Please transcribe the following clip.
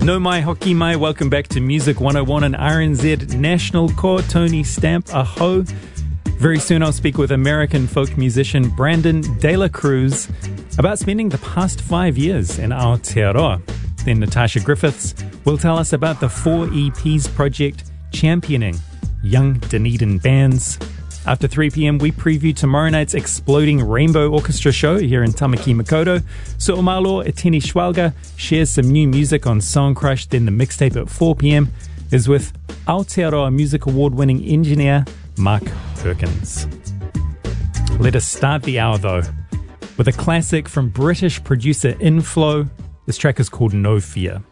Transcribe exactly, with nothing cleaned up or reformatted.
No mai hoki mai, welcome back to Music one oh one and R N Z National Ko Tony Stamp Aho. Very soon I'll speak with American folk musician Brandon De La Cruz about spending the past five years in Aotearoa. Then Natasha Griffiths will tell us about the four E Ps project championing young Dunedin bands. After three p.m, we preview tomorrow night's exploding Rainbow Orchestra show here in Tamaki Makaurau. Su'omalo Eteni Schwalga shares some new music on Song Crush. Then the mixtape at four p.m. is with Aotearoa Music Award-winning engineer Mark Perkins. Let us start the hour, though, with a classic from British producer Inflo. This track is called No Fear.